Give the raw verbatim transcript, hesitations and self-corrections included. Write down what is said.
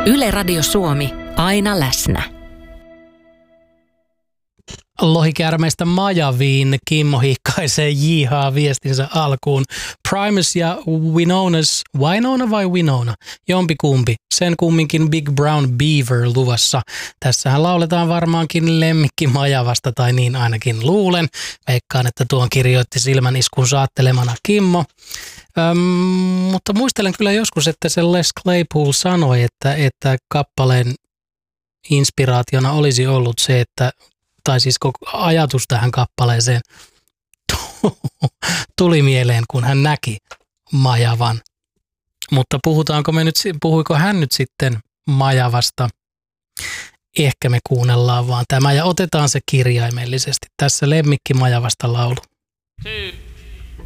Yle Radio Suomi, aina läsnä. Lohikäärmeistä Majaviin Kimmo hihkaisee jihaa viestinsä alkuun. Primus ja Winona's, Winona vai Winona? Jompikumpi. Sen kumminkin Big Brown Beaver luvassa. Tässähän lauletaan varmaankin lemmikki Majavasta, tai niin ainakin luulen. Veikkaan, että tuon kirjoitti silmän iskun saattelemana Kimmo. Öm, mutta muistelen kyllä joskus, että se Les Claypool sanoi, että, että kappaleen inspiraationa olisi ollut se, että tai siis koko ajatus tähän kappaleeseen tuli mieleen, kun hän näki Majavan. Mutta puhutaanko me nyt, puhuiko hän nyt sitten Majavasta? Ehkä me kuunnellaan vaan tämä ja otetaan se kirjaimellisesti. Tässä lemmikki Majavasta laulu. Two.